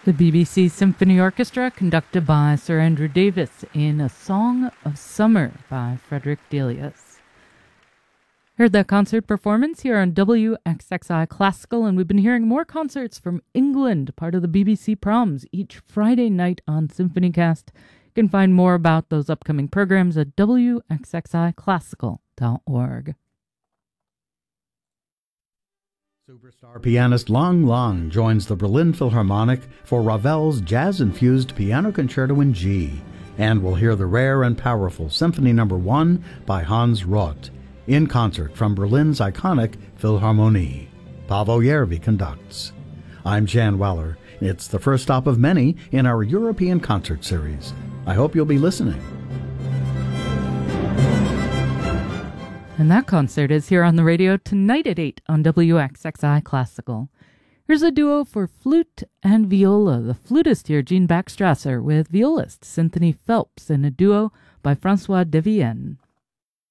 The BBC Symphony Orchestra, conducted by Sir Andrew Davis, in A Song of Summer by Frederick Delius. Heard that concert performance here on WXXI Classical, and we've been hearing more concerts from England, part of the BBC Proms, each Friday night on SymphonyCast. You can find more about those upcoming programs at wxxiclassical.org. Superstar pianist Lang Lang joins the Berlin Philharmonic for Ravel's jazz-infused Piano Concerto in G, and we'll hear the rare and powerful Symphony No. 1 by Hans Roth, in concert from Berlin's iconic Philharmonie. Paavo Järvi conducts. I'm Jan Weller. It's the first stop of many in our European concert series. I hope you'll be listening. And that concert is here on the radio tonight at 8 on WXXI Classical. Here's a duo for flute and viola. The flutist here, Jean Backstrasser, with violist Cynthia Phelps, and a duo by Francois Devienne.